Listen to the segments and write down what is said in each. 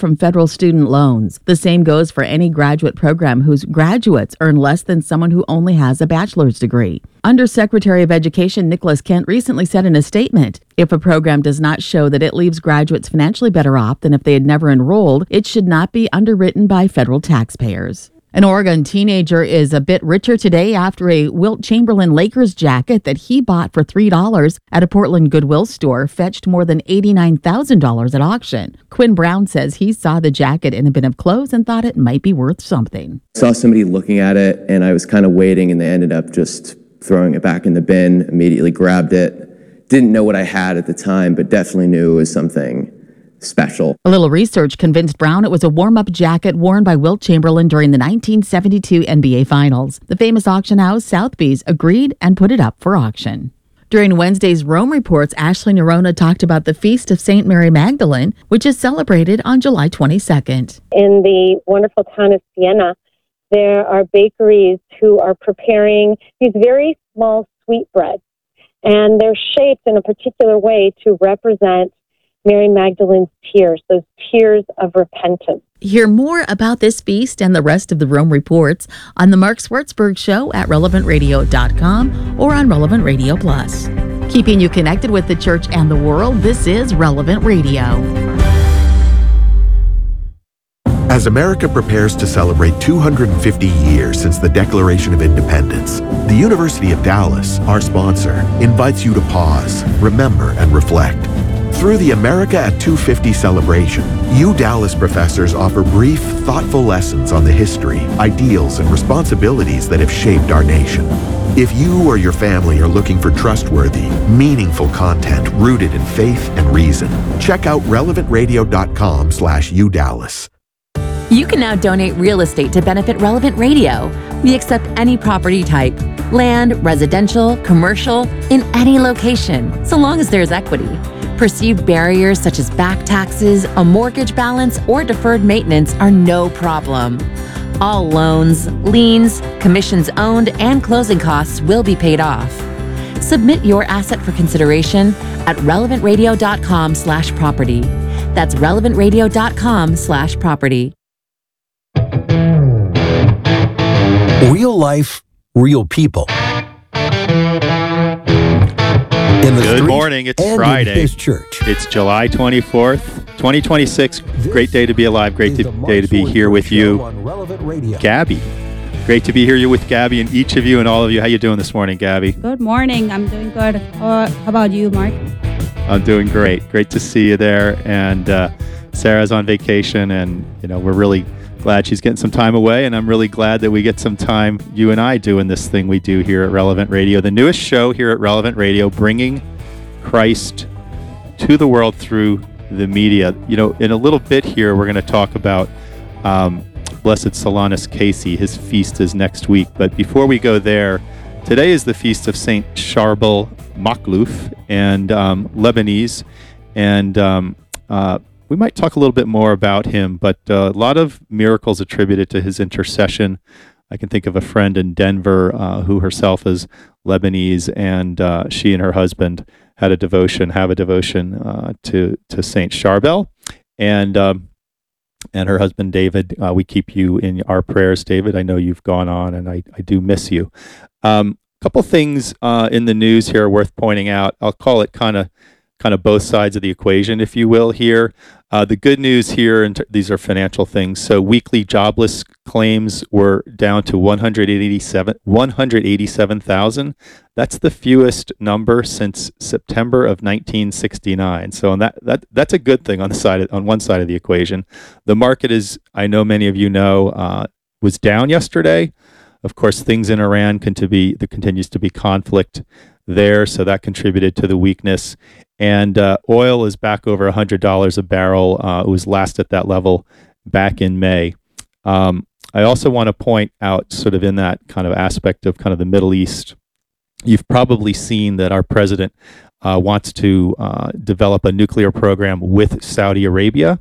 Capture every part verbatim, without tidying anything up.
from federal student loans. The same goes for any graduate program whose graduates earn less than someone who only has a bachelor's degree. Undersecretary of Education Nicholas Kent recently said in a statement, if a program does not show that it leaves graduates financially better off than if they had never enrolled, it should not be underwritten by federal taxpayers. An Oregon teenager is a bit richer today after a Wilt Chamberlain Lakers jacket that he bought for three dollars at a Portland Goodwill store fetched more than eighty-nine thousand dollars at auction. Quinn Brown says he saw the jacket in a bin of clothes and thought it might be worth something. I saw somebody looking at it and I was kind of waiting and they ended up just throwing it back in the bin, immediately grabbed it. Didn't know what I had at the time, but definitely knew it was something special. A little research convinced Brown it was a warm-up jacket worn by Wilt Chamberlain during the nineteen seventy-two N B A Finals. The famous auction house, Sotheby's, agreed and put it up for auction. During Wednesday's Rome Reports, Ashley Nerona talked about the Feast of Saint Mary Magdalene, which is celebrated on July twenty-second. In the wonderful town of Siena, there are bakeries who are preparing these very small sweetbreads, and they're shaped in a particular way to represent Mary Magdalene's tears, those tears of repentance. Hear more about this feast and the rest of the Rome Reports on the Mark Schwartzberg Show at relevant radio dot com or on Relevant Radio Plus. Keeping you connected with the church and the world, this is Relevant Radio. As America prepares to celebrate two hundred fifty years since the Declaration of Independence, the University of Dallas, our sponsor, invites you to pause, remember, and reflect. Through the America at two fifty celebration, U Dallas professors offer brief, thoughtful lessons on the history, ideals, and responsibilities that have shaped our nation. If you or your family are looking for trustworthy, meaningful content rooted in faith and reason, check out relevant radio dot com slash U Dallas. You can now donate real estate to benefit Relevant Radio. We accept any property type, land, residential, commercial, in any location, so long as there's equity. Perceived barriers such as back taxes, a mortgage balance, or deferred maintenance are no problem. All loans, liens, commissions owned, and closing costs will be paid off. Submit your asset for consideration at relevant radio dot com slash property. That's relevant radio dot com slash property. Real life, real people. In the Good morning. It's and Friday. His church. It's July twenty-fourth, twenty twenty-six. This Great day to be alive. Great to, day to be here with you. Gabby. Great to be here with Gabby and each of you and all of you. How you doing this morning, Gabby? Good morning. I'm doing good. Uh, how about you, Mark? I'm doing great. Great to see you there. And uh, Sarah's on vacation, and you know we're really glad she's getting some time away, and I'm really glad that we get some time, you and I, doing this thing we do here at Relevant Radio, the newest show here at Relevant Radio, bringing Christ to the world through the media. You know, in a little bit here, we're going to talk about um, Blessed Solanus Casey. His feast is next week. But before we go there, today is the feast of Saint Charbel Makhlouf, and um, Lebanese, and um, uh, we might talk a little bit more about him, but uh, a lot of miracles attributed to his intercession. I can think of a friend in Denver uh, who herself is Lebanese, and uh, she and her husband had a devotion, have a devotion uh, to to Saint Charbel, and um, and her husband David. Uh, we keep you in our prayers, David. I know you've gone on, and I, I do miss you. Um, a couple things uh, in the news here worth pointing out. I'll call it kind of kind of both sides of the equation, if you will, here. Uh, the good news here, and t- these are financial things. So weekly jobless claims were down to one hundred eighty-seven, one hundred eighty-seven thousand. That's the fewest number since September of nineteen sixty-nine. So on that, that that's a good thing on the side of, on one side of the equation. The market is, I know many of you know, uh, was down yesterday. Of course, things in Iran can to be there continues to be conflict there, so that contributed to the weakness. And uh, oil is back over one hundred dollars a barrel. Uh, it was last at that level back in May. Um, I also want to point out, sort of in that kind of aspect of kind of the Middle East, you've probably seen that our president uh, wants to uh, develop a nuclear program with Saudi Arabia.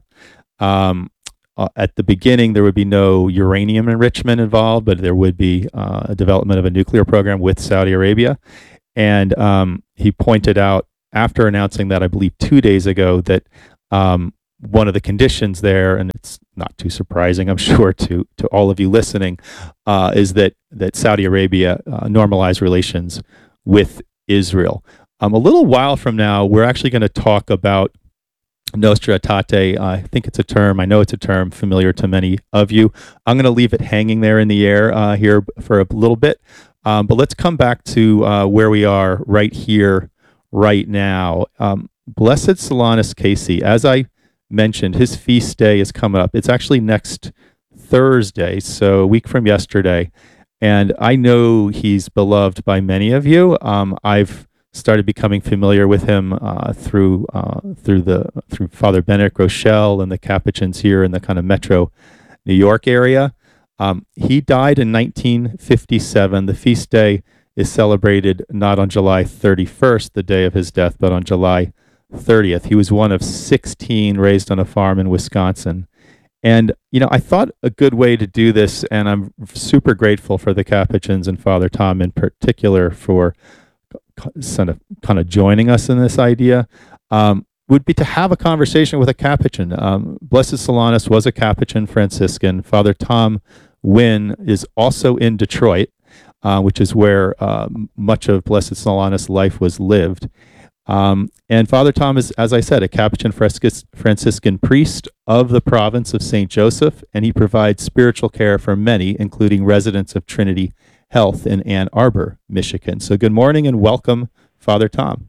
Um, uh, at the beginning, there would be no uranium enrichment involved, but there would be uh, a development of a nuclear program with Saudi Arabia. And um, he pointed out, after announcing that, I believe two days ago, that um, one of the conditions there, and it's not too surprising, I'm sure, to to all of you listening, uh, is that that Saudi Arabia uh, normalize relations with Israel. Um, a little while from now, we're actually going to talk about Nostra Aetate. Uh, I think it's a term, I know it's a term familiar to many of you. I'm going to leave it hanging there in the air uh, here for a little bit. Um, but let's come back to uh, where we are right here, right now. Um, Blessed Solanus Casey, as I mentioned, his feast day is coming up. It's actually next Thursday, so a week from yesterday. And I know he's beloved by many of you. Um, I've started becoming familiar with him uh, through uh, through the through Father Benedict Rochelle and the Capuchins here in the kind of metro New York area. Um, he died in nineteen fifty-seven. The feast day is celebrated not on July thirty-first, the day of his death, but on July thirtieth. He was one of sixteen raised on a farm in Wisconsin. And, you know, I thought a good way to do this, and I'm super grateful for the Capuchins and Father Tom in particular for kind of, kind of joining us in this idea, um, would be to have a conversation with a Capuchin. Um, Blessed Solanus was a Capuchin Franciscan. Father Tom Wynn is also in Detroit, uh, which is where uh, much of Blessed Solanus' life was lived. Um, and Father Tom is, as I said, a Capuchin Francis- Franciscan priest of the province of Saint Joseph, and he provides spiritual care for many, including residents of Trinity Health in Ann Arbor, Michigan. So good morning and welcome, Father Tom.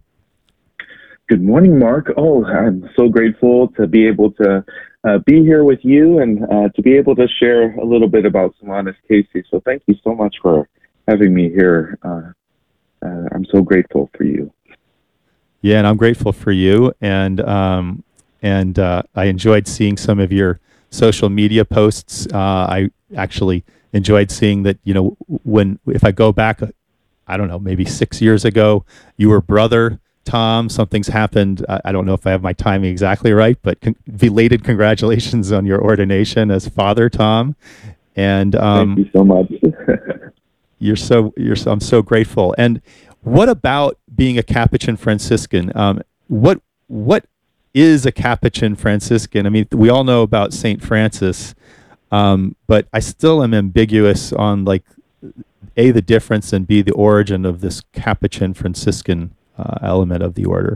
Good morning, Mark. Oh, I'm so grateful to be able to uh, be here with you and uh, to be able to share a little bit about Solanus Casey. So thank you so much for having me here. Uh, uh, I'm so grateful for you. Yeah, and I'm grateful for you, and um, and uh, I enjoyed seeing some of your social media posts. Uh, I actually enjoyed seeing that, you know, when if I go back, I don't know, maybe six years ago, you were brother Tom. Something's happened. I, I don't know if I have my timing exactly right, but con- belated congratulations on your ordination as Father Tom. And um, thank you so much. you're so you're so, I'm so grateful. And what about being a Capuchin Franciscan? Um, what what is a Capuchin Franciscan? I mean, we all know about Saint Francis, um, but I still am ambiguous on, like, A, the difference, and B, the origin of this Capuchin Franciscan uh, element of the order.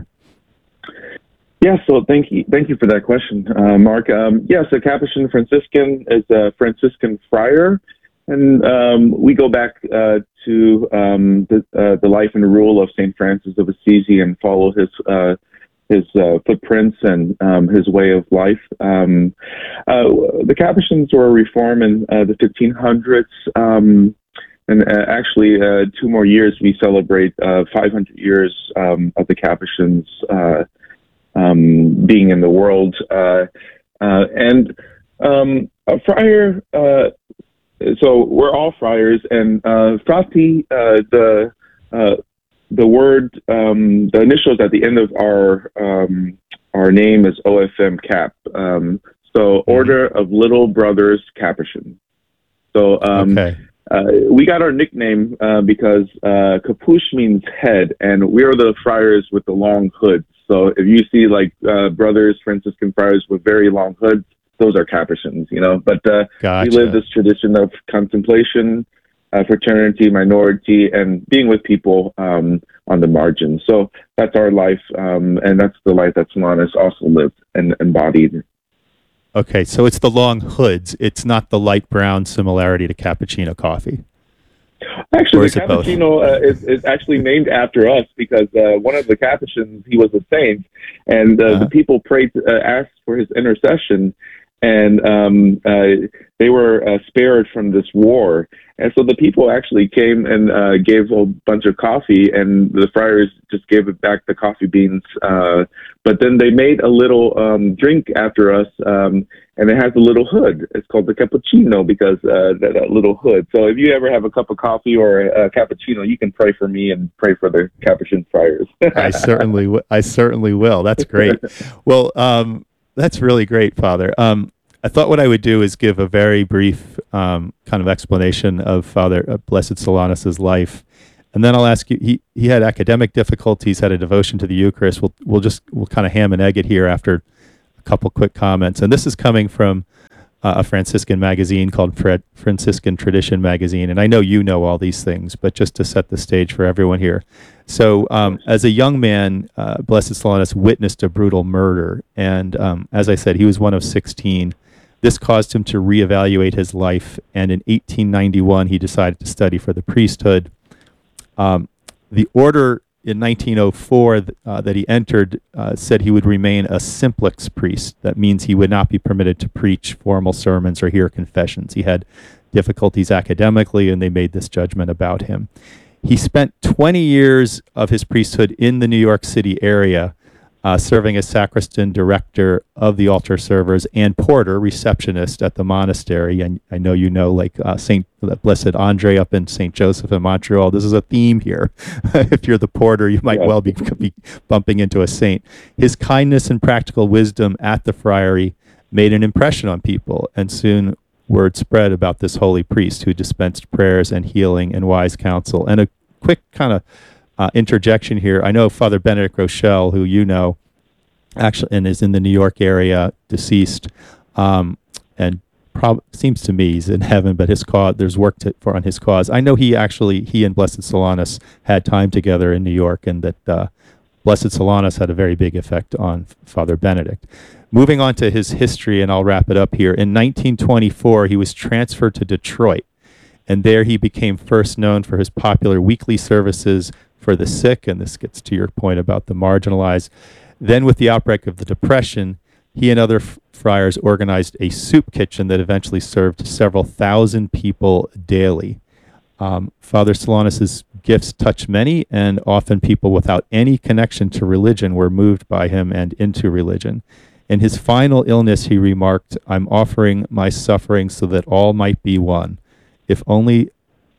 Yeah, so thank you, thank you for that question, uh, Mark. Um, yes, a Capuchin Franciscan is a Franciscan friar. And um, we go back uh, to um, the, uh, the life and rule of Saint Francis of Assisi and follow his uh, his uh, footprints and um, his way of life. Um, uh, the Capuchins were reformed in uh, the fifteen hundreds, um, and uh, actually, uh, two more years we celebrate uh, five hundred years um, of the Capuchins uh, um, being in the world. Uh, uh, and um, a friar. Uh, So we're all friars, and uh, frati, uh, the uh, the word, um, the initials at the end of our um, our name is O F M Cap. Um, so Order of Little Brothers Capuchin. So um, okay. uh, we got our nickname uh, because uh, capuche means head, and we're the friars with the long hoods. So if you see like uh, brothers, Franciscan friars with very long hoods, those are Capuchins, you know, but uh, gotcha. We live this tradition of contemplation, uh, fraternity, minority, and being with people um, on the margin. So that's our life, um, and that's the life that Solanus also lived and embodied. Okay, so it's the long hoods. It's not the light brown similarity to cappuccino coffee. Actually, the cappuccino uh, is, is actually named after us because uh, one of the Capuchins, he was a saint, and uh, uh-huh. the people prayed, uh, asked for his intercession, and um, uh, they were uh, spared from this war. And so the people actually came and uh, gave a bunch of coffee, and the friars just gave it back the coffee beans. Uh, but then they made a little um, drink after us, um, and it has a little hood. It's called the cappuccino because uh, that, that little hood. So if you ever have a cup of coffee or a, a cappuccino, you can pray for me and pray for the Capuchin friars. I certainly, w- I certainly will. That's great. Well, um, that's really great, Father. Um, I thought what I would do is give a very brief um, kind of explanation of Father uh, Blessed Solanus' life, and then I'll ask you. He he had academic difficulties, had a devotion to the Eucharist. We'll we'll just we'll kind of ham and egg it here after a couple quick comments. And this is coming from uh, a Franciscan magazine called Fred Franciscan Tradition Magazine. And I know you know all these things, but just to set the stage for everyone here. So um, as a young man, uh, Blessed Solanus witnessed a brutal murder. And um, as I said, he was one of sixteen. This caused him to reevaluate his life. And in eighteen ninety-one, he decided to study for the priesthood. Um, the order in nineteen oh four uh, that he entered uh, said he would remain a simplex priest. That means he would not be permitted to preach formal sermons or hear confessions. He had difficulties academically, and they made this judgment about him. He spent twenty years of his priesthood in the New York City area, uh, serving as sacristan, director of the altar servers, and porter, receptionist at the monastery. And I know you know, like uh, Saint Blessed Andre up in Saint Joseph in Montreal. This is a theme here. If you're the porter, you might yeah. well be, be bumping into a saint. His kindness and practical wisdom at the friary made an impression on people, and soon word spread about this holy priest who dispensed prayers and healing and wise counsel. And a quick kind of uh, interjection here. I know Father Benedict Rochelle, who you know, actually, and is in the New York area, deceased, um, and prob- seems to me he's in heaven, but his cause, there's work to, for on his cause. I know he actually, he and Blessed Solanus had time together in New York, and that uh, Blessed Solanus had a very big effect on Father Benedict. Moving on to his history, and I'll wrap it up here. In nineteen twenty-four, he was transferred to Detroit, and there he became first known for his popular weekly services for the sick, and this gets to your point about the marginalized. Then with the outbreak of the Depression, he and other f- friars organized a soup kitchen that eventually served several thousand people daily. Um, Father Solanus's gifts touched many, and often people without any connection to religion were moved by him and into religion. In his final illness, he remarked, "I'm offering my suffering so that all might be one. If only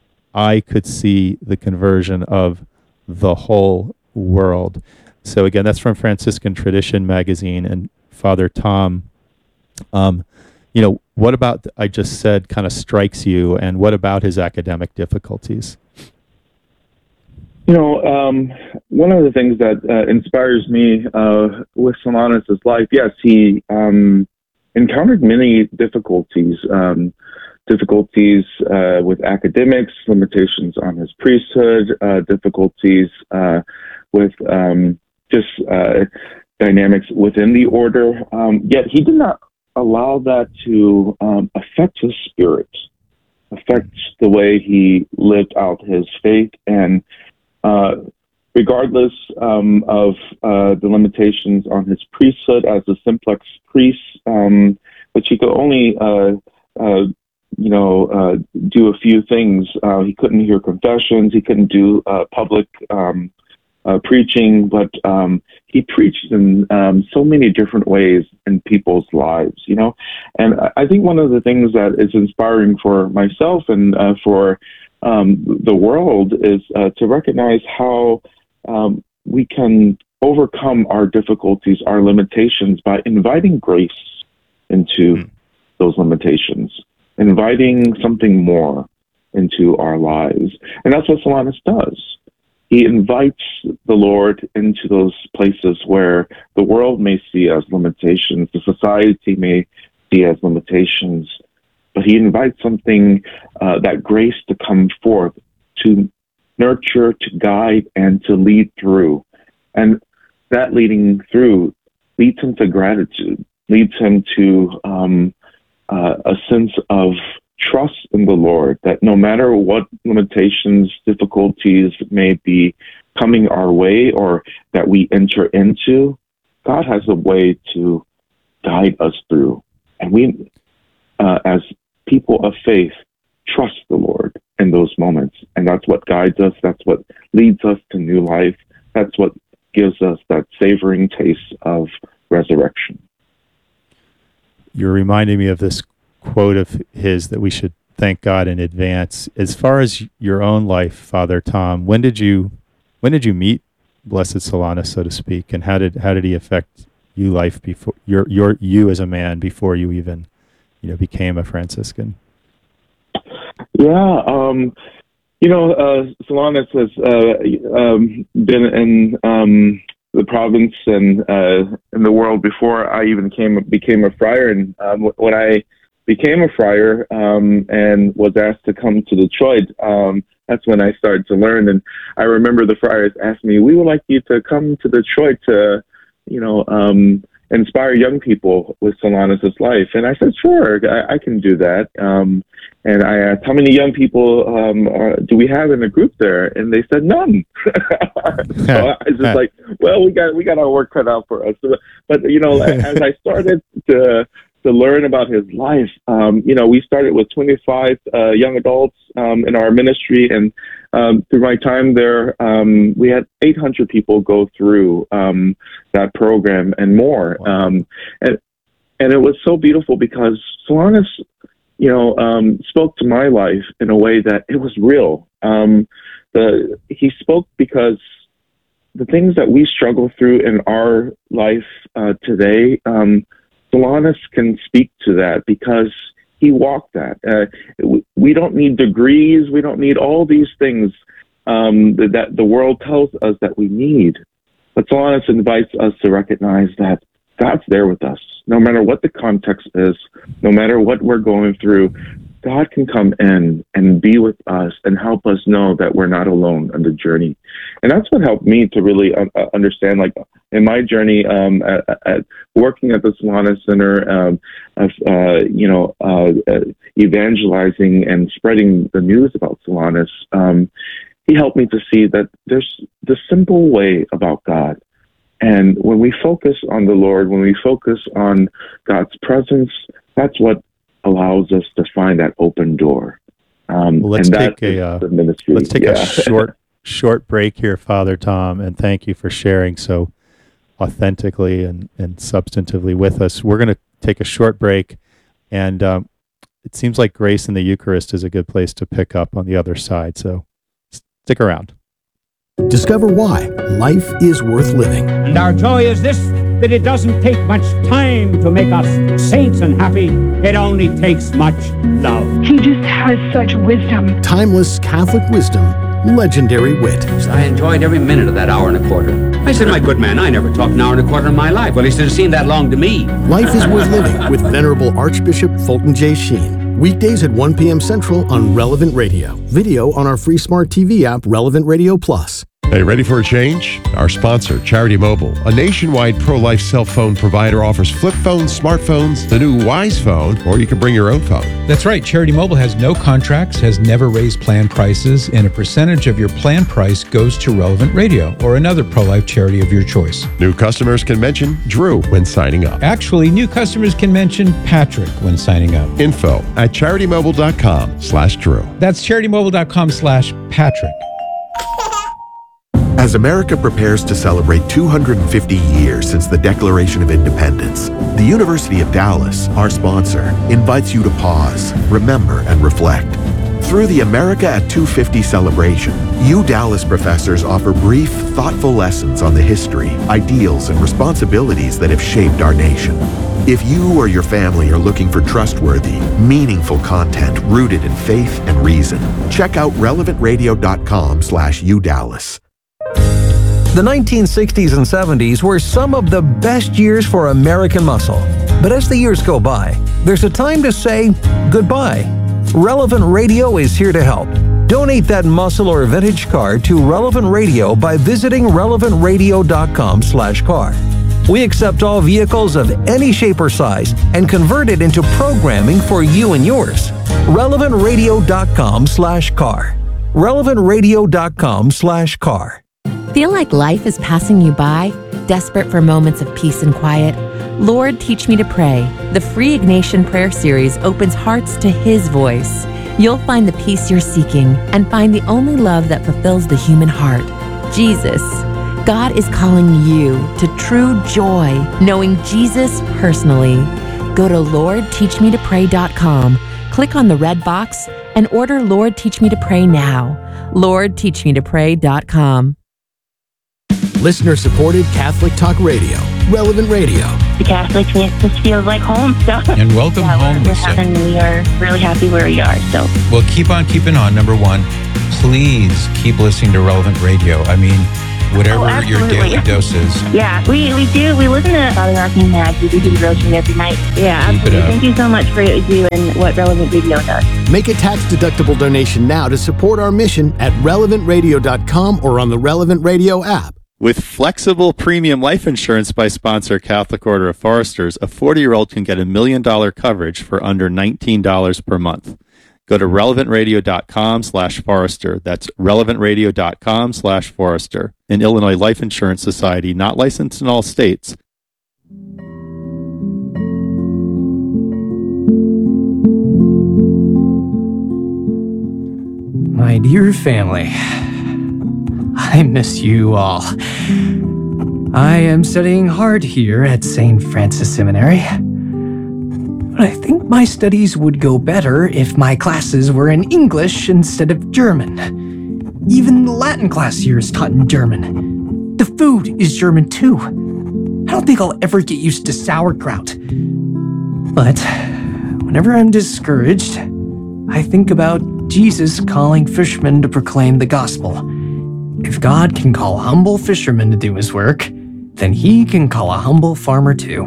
I could see the conversion of the whole world." So again, that's from Franciscan Tradition Magazine. And Father Tom, um, you know, what about, I just said, kind of strikes you, and what about his academic difficulties? You know, um, one of the things that uh, inspires me uh, with Solanus' life, yes, he um, encountered many difficulties, um, difficulties uh, with academics, limitations on his priesthood, uh, difficulties uh, with um, just uh, dynamics within the order. Um, yet he did not allow that to um, affect his spirit, affect the way he lived out his faith. And Uh, regardless um, of uh, the limitations on his priesthood as a simplex priest, um, which he could only, uh, uh, you know, uh, do a few things. Uh, he couldn't hear confessions. He couldn't do uh, public um, uh, preaching, but um, he preached in um, so many different ways in people's lives, you know. And I think one of the things that is inspiring for myself and uh, for Um, the world is uh, to recognize how um, we can overcome our difficulties, our limitations, by inviting grace into mm. those limitations, inviting something more into our lives. And that's what Solanus does. He invites the Lord into those places where the world may see as limitations, the society may see as limitations, but he invites something, uh, that grace to come forth, to nurture, to guide, and to lead through. And that leading through leads him to gratitude, leads him to um, uh, a sense of trust in the Lord, that no matter what limitations, difficulties may be coming our way or that we enter into, God has a way to guide us through. And we, uh, as people of faith, trust the Lord in those moments. And that's what guides us. That's what leads us to new life. That's what gives us that savoring taste of resurrection. You're reminding me of this quote of his that we should thank God in advance. As far as your own life, Father Tom, when did you when did you meet Blessed Solanus, so to speak, and how did how did he affect you life before your your you as a man before you even you know, became a Franciscan? Yeah, um, you know, uh, Solanus has uh, um, been in um, the province and uh, in the world before I even came became a friar. And um, when I became a friar um, and was asked to come to Detroit, um, that's when I started to learn. And I remember the friars asked me, "We would like you to come to Detroit to, you know, um, inspire young people with Solanus' life." And I said, "Sure, I, I can do that." Um, and I asked, "How many young people um, are, do we have in the group there?" And they said, "None." So I was just like, "Well, we got we got our work cut out for us." So, but you know, as I started to to learn about his life, um, you know, we started with twenty-five uh, young adults um, in our ministry, and um, through my time there, um, we had eight hundred people go through um, that program and more. Wow. Um, and and it was so beautiful because Solanus, you know, um, spoke to my life in a way that it was real. Um, the he spoke because the things that we struggle through in our life uh, today, um, Solanus can speak to that because he walked that. Uh, we, we don't need degrees. We don't need all these things um, that, that the world tells us that we need. But Solanus invites us to recognize that God's there with us. No matter what the context is, no matter what we're going through, God can come in and be with us and help us know that we're not alone on the journey. And that's what helped me to really uh, understand, like, in my journey um, at, at working at the Solanus Center, um, of, uh, you know, uh, uh, evangelizing and spreading the news about Solanus, um, he helped me to see that there's the simple way about God. And when we focus on the Lord, when we focus on God's presence, that's what allows us to find that open door. Um, well, let's and take that a uh, the ministry. let's take yeah. a short short break here, Father Tom, and thank you for sharing so authentically and, and substantively with us. We're going to take a short break, and um, it seems like grace in the Eucharist is a good place to pick up on the other side. So stick around. Discover why life is worth living. And our joy is this, that it doesn't take much time to make us saints and happy. It only takes much love. He just has such wisdom. Timeless Catholic wisdom, legendary wit. I enjoyed every minute of that hour and a quarter. I said, "My good man, I never talked an hour and a quarter in my life." Well, he said, "It seemed that long to me." Life is worth living with Venerable Archbishop Fulton J. Sheen. Weekdays at one p.m. Central on Relevant Radio. Video on our free smart T V app, Relevant Radio Plus. Hey, ready for a change? Our sponsor, Charity Mobile, a nationwide pro-life cell phone provider, offers flip phones, smartphones, the new Wise Phone, or you can bring your own phone. That's right. Charity Mobile has no contracts, has never raised plan prices, and a percentage of your plan price goes to Relevant Radio or another pro-life charity of your choice. New customers can mention Drew when signing up. Actually, new customers can mention Patrick when signing up. Info at charitymobile.com slash Drew. That's charitymobile.com slash Patrick. As America prepares to celebrate two hundred fifty years since the Declaration of Independence, the University of Dallas, our sponsor, invites you to pause, remember, and reflect. Through the America at two fifty celebration, U Dallas professors offer brief, thoughtful lessons on the history, ideals, and responsibilities that have shaped our nation. If you or your family are looking for trustworthy, meaningful content rooted in faith and reason, check out relevant radio dot com slash U Dallas. The nineteen sixties and seventies were some of the best years for American muscle. But as the years go by, there's a time to say goodbye. Relevant Radio is here to help. Donate that muscle or vintage car to Relevant Radio by visiting relevant radio dot com slash car. We accept all vehicles of any shape or size and convert it into programming for you and yours. relevant radio dot com slash car. relevant radio dot com slash car. Feel like life is passing you by? Desperate for moments of peace and quiet? Lord, Teach Me to Pray. The free Ignatian prayer series opens hearts to His voice. You'll find the peace you're seeking and find the only love that fulfills the human heart, Jesus. God is calling you to true joy, knowing Jesus personally. Go to lord teach me to pray dot com, click on the red box, and order Lord Teach Me to Pray now. lord teach me to pray dot com. Listener-supported Catholic Talk Radio, Relevant Radio. The Catholic just feels like home. So and welcome yeah, home, we're, Lisa. And we are really happy where we are. So well, keep on keeping on. Number one, please keep listening to Relevant Radio. I mean, whatever Oh, your absolutely. daily dose is. Yeah, we, we do. We listen to Father Arcane Mag. We do the roasting every night. Yeah, Keep it absolutely. up. Thank you so much for what you do and what Relevant Radio does. Make a tax-deductible donation now to support our mission at relevant radio dot com or on the Relevant Radio app. With flexible premium life insurance by sponsor Catholic Order of Foresters, a forty-year-old can get a million dollar coverage for under nineteen dollars per month. Go to relevant radio dot com slash forester. That's relevant radio dot com slash forester. An Illinois Life Insurance Society, not licensed in all states. My dear family, I miss you all. I am studying hard here at Saint Francis Seminary, but I think my studies would go better if my classes were in English instead of German. Even the Latin class here is taught in German. The food is German too. I don't think I'll ever get used to sauerkraut. But whenever I'm discouraged, I think about Jesus calling fishermen to proclaim the gospel. If God can call humble fishermen to do his work, then he can call a humble farmer too.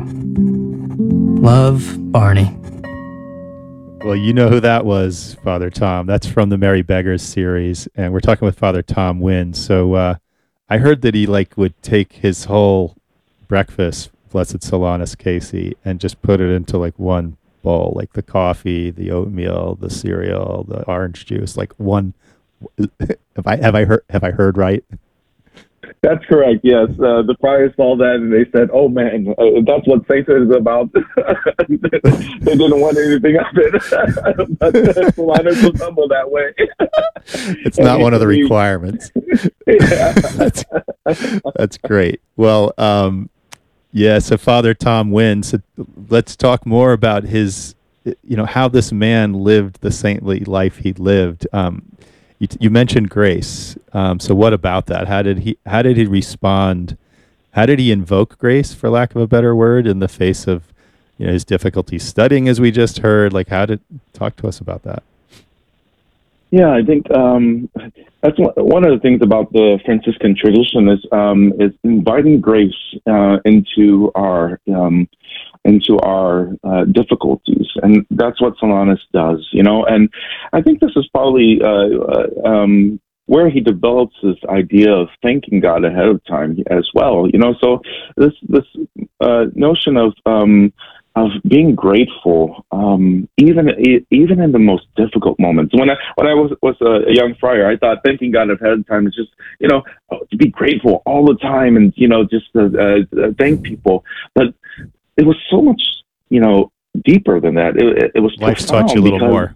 Love, Barney. Well, you know who that was, Father Tom. That's from the Merry Beggars series, and we're talking with Father Tom Wynn. So uh, I heard that he like would take his whole breakfast, Blessed Solanus Casey, and just put it into like one bowl, like the coffee, the oatmeal, the cereal, the orange juice, like one. Have I have I heard have I heard right? That's correct. Yes, uh, the friars saw that and they said, "Oh man, uh, that's what Satan is about." They didn't want anything of it, but uh, Solanus was humble that way. It's not one of the requirements. that's, that's great. Well, um, yeah. So Father Tom Wynn. So let's talk more about his, you know, how this man lived the saintly life he lived. Um, You, you mentioned grace. Um, so what about that? How did he how did he respond? How did he invoke grace, for lack of a better word, in the face of, you know, his difficulties studying, as we just heard? Like, how did talk to us about that? Yeah, I think um, that's one, one of the things about the Franciscan tradition is um, is inviting grace uh, into our um, into our uh, difficulties, and that's what Solanus does, you know. And I think this is probably uh, uh, um, where he develops this idea of thanking God ahead of time as well, you know. So this this uh, notion of um, of being grateful, um, even even in the most difficult moments. When I when I was was a young friar, I thought thanking God ahead of time is just, you know, to be grateful all the time and, you know, just to uh, thank people, but it was so much, you know, deeper than that. It, it was Life's taught you a little more.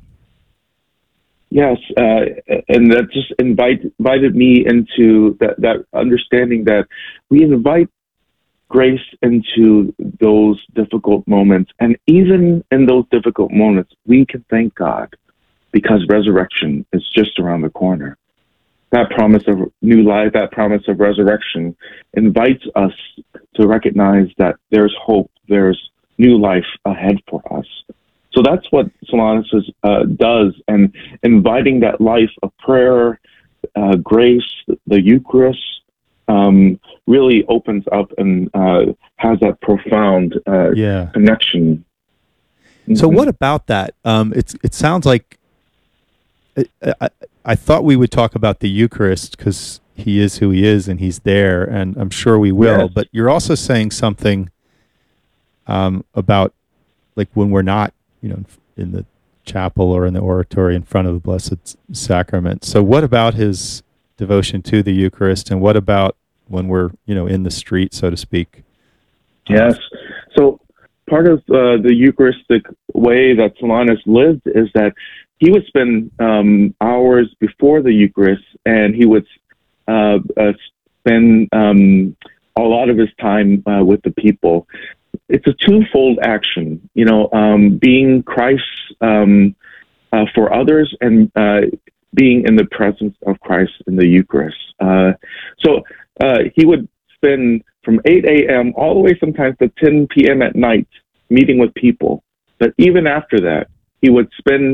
Yes, uh, and that just invite, invited me into that, that understanding that we invite grace into those difficult moments. And even in those difficult moments, we can thank God because resurrection is just around the corner. That promise of new life, that promise of resurrection invites us to recognize that there's hope, there's new life ahead for us. So that's what Solanus uh, does, and inviting that life of prayer, uh, grace, the Eucharist, um, really opens up and uh, has that profound uh, yeah. connection. So Mm-hmm. what about that? Um, it's it sounds like I, I, I thought we would talk about the Eucharist because he is who he is and he's there, and I'm sure we will. Yes. But you're also saying something um, about like when we're not, you know, in the chapel or in the oratory in front of the Blessed Sacrament. So what about his devotion to the Eucharist, and what about when we're, you know, in the street, so to speak? Yes. So part of uh, the Eucharistic way that Solanus lived is that he would spend um, hours before the Eucharist, and he would uh, uh, spend um, a lot of his time uh, with the people. It's a twofold action, you know, um, being Christ um, uh, for others and uh, being in the presence of Christ in the Eucharist. Uh, so uh, he would spend from eight a.m. all the way sometimes to ten p.m. at night meeting with people. But even after that, he would spend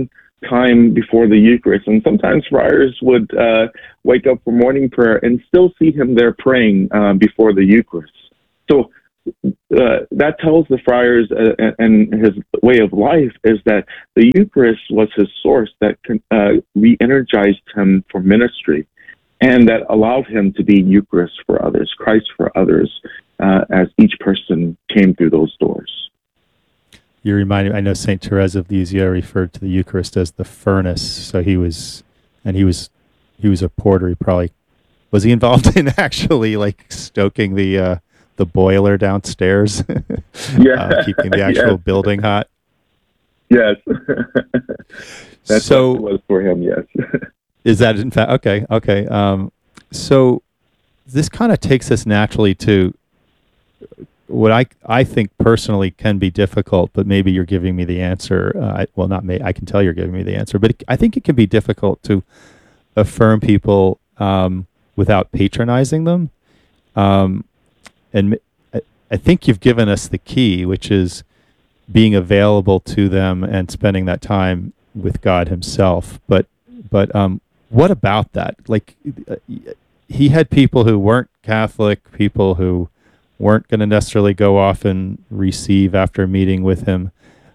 time before the Eucharist. And sometimes friars would uh, wake up for morning prayer and still see him there praying uh, before the Eucharist. So uh, that tells the friars uh, and his way of life is that the Eucharist was his source that uh, re-energized him for ministry, and that allowed him to be Eucharist for others, Christ for others, uh, as each person came through those doors. You remind me, I know Saint Therese of Lisieux referred to the Eucharist as the furnace. So he was, and he was, he was a porter. He probably, was he involved in actually like stoking the, uh, the boiler downstairs? Yeah. uh, keeping the actual Yes. building hot? Yes. That's So- what it was for him, yes. Is that in fact, okay, okay. Um, so this kind of takes us naturally to what I I think personally can be difficult, but maybe you're giving me the answer. Uh, I, well, not me. I can tell you're giving me the answer, but it, I think it can be difficult to affirm people um, without patronizing them. Um, and I, I think you've given us the key, which is being available to them and spending that time with God Himself. But but um, what about that? Like, uh, he had people who weren't Catholic, people who weren't going to necessarily go off and receive after meeting with him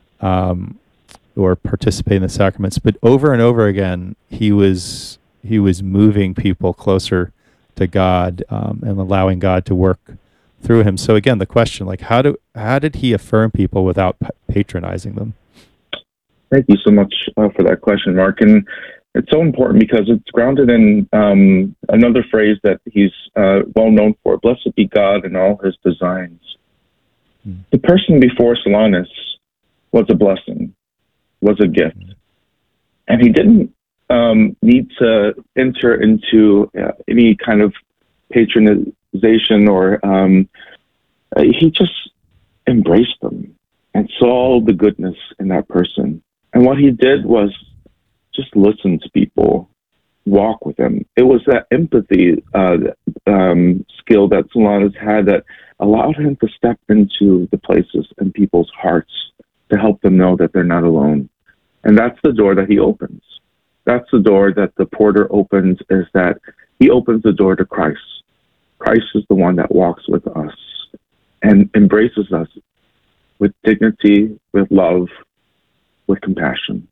um, or participate in the sacraments. But over and over again, he was he was moving people closer to God um, and allowing God to work through him. So again, the question, like, how do how did he affirm people without pa- patronizing them? Thank you so much uh, for that question, Mark. And it's so important because it's grounded in um, another phrase that he's uh, well known for: "Blessed be God in all His designs." Mm. The person before Solanus was a blessing, was a gift, mm. and he didn't um, need to enter into uh, any kind of patronization, or um, uh, he just embraced them and saw the goodness in that person. And what he did was just listen to people, walk with them. It was that empathy uh, um, skill that Solanus had that allowed him to step into the places in people's hearts to help them know that they're not alone. And that's the door that he opens. That's the door that the porter opens, is that he opens the door to Christ. Christ is the one that walks with us and embraces us with dignity, with love, with compassion.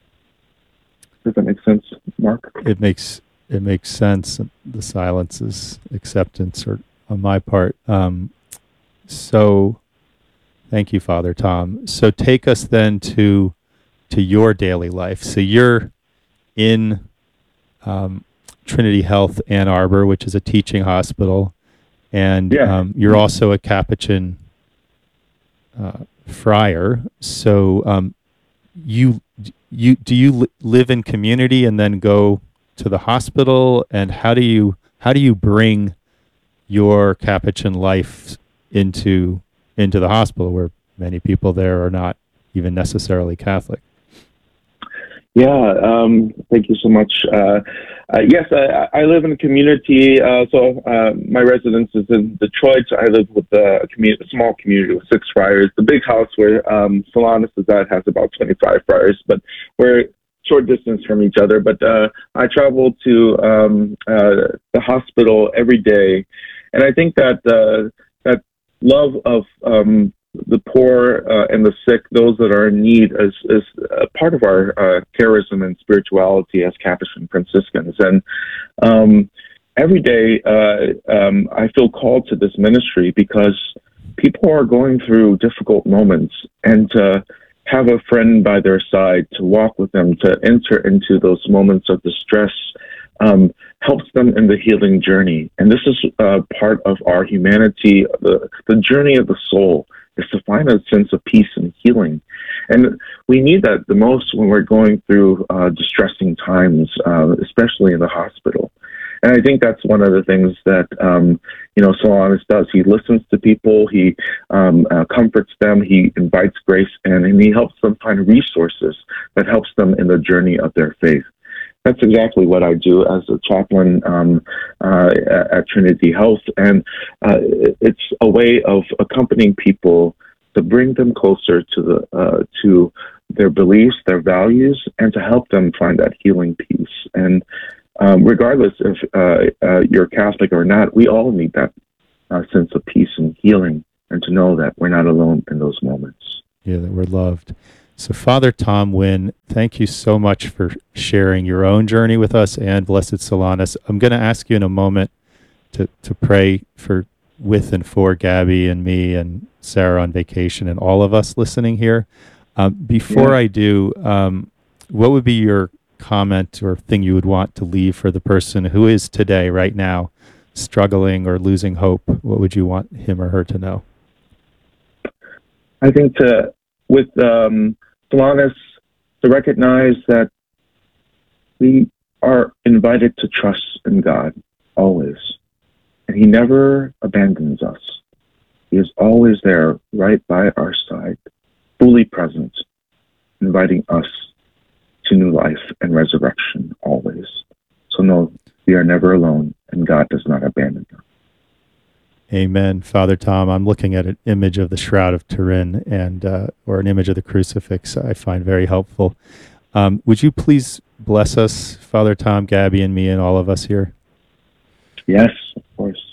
Does that make sense, Mark? It makes it makes sense. The silence is acceptance, or on my part. Um, so, thank you, Father Tom. So, take us then to to your daily life. So, you're in um, Trinity Health Ann Arbor, which is a teaching hospital, and Yeah. um, you're also a Capuchin uh, friar. So, um, you you do you li- live in community and then go to the hospital, and how do you how do you bring your Capuchin life into into the hospital, where many people there are not even necessarily Catholic? Yeah, um, thank you so much. Uh, uh, yes, I, I live in a community. Uh, so uh, my residence is in Detroit. I live with a, community, a small community with six friars. The big house where um, Solanus is at has about twenty-five friars, but we're short distance from each other. But uh, I travel to um, uh, the hospital every day, and I think that uh, that love of um, the poor uh, and the sick, those that are in need, is, is a part of our uh, charism and spirituality as Capuchin Franciscans. And um, every day uh, um, I feel called to this ministry because people are going through difficult moments, and to have a friend by their side, to walk with them, to enter into those moments of distress, um, helps them in the healing journey. And this is uh, part of our humanity, the, the journey of the soul, is to find a sense of peace and healing. And we need that the most when we're going through uh, distressing times, uh, especially in the hospital. And I think that's one of the things that, um, you know, Solanus does. He listens to people, he um, uh, comforts them, he invites grace in, and he helps them find resources that helps them in the journey of their faith. That's exactly what I do as a chaplain um, uh, at Trinity Health. And uh, it's a way of accompanying people to bring them closer to the uh, to their beliefs, their values, and to help them find that healing peace. And um, regardless if uh, uh, you're Catholic or not, we all need that uh, sense of peace and healing, and to know that we're not alone in those moments. Yeah, that we're loved. So Father Tom Wynn, thank you so much for sharing your own journey with us and Blessed Solanus. I'm going to ask you in a moment to, to pray for with and for Gabby and me and Sarah on vacation and all of us listening here. Um, before Yeah. I do, um, what would be your comment or thing you would want to leave for the person who is today, right now, struggling or losing hope? What would you want him or her to know? I think to with um, Solanus, to recognize that we are invited to trust in God always, and He never abandons us. He is always there, right by our side, fully present, inviting us to new life and resurrection always. So no, we are never alone, and God does not abandon us. Amen. Father Tom, I'm looking at an image of the Shroud of Turin and uh, or an image of the crucifix I find very helpful. Um, would you please bless us, Father Tom, Gabby, and me, and all of us here? Yes, of course.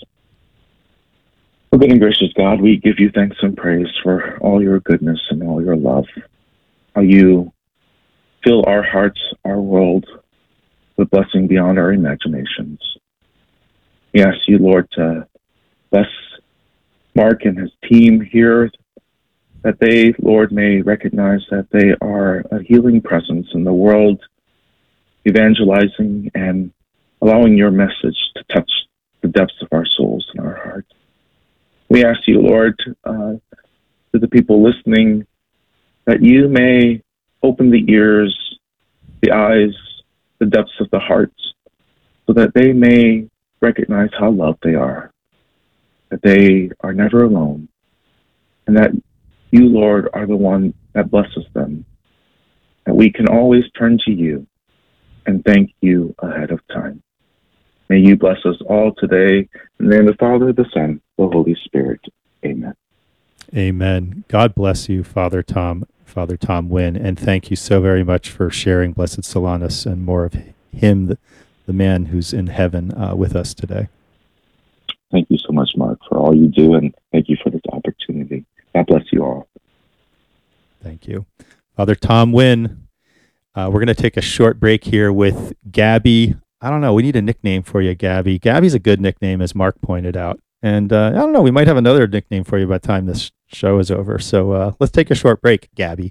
Oh, good and gracious God, we give you thanks and praise for all your goodness and all your love. How you fill our hearts, our world, with blessing beyond our imaginations. We ask you, Lord, to bless Mark and his team here, that they, Lord, may recognize that they are a healing presence in the world, evangelizing and allowing your message to touch the depths of our souls and our hearts. We ask you, Lord, uh, to the people listening, that you may open the ears, the eyes, the depths of the hearts, so that they may recognize how loved they are, that they are never alone, and that you, Lord, are the one that blesses them, that we can always turn to you and thank you ahead of time. May you bless us all today. In the name of the Father, the Son, the Holy Spirit. Amen. Amen. God bless you, Father Tom, Father Tom Wynn, and thank you so very much for sharing Blessed Solanus and more of him, the, the man who's in heaven, uh, with us today. Thank you so much, Mark, for all you do, and thank you for this opportunity. God bless you all. Thank you. Father Tom Wynn, uh, we're going to take a short break here with Gabby. I don't know. We need a nickname for you, Gabby. Gabby's a good nickname, as Mark pointed out. And uh, I don't know. We might have another nickname for you by the time this show is over. So uh, let's take a short break, Gabby.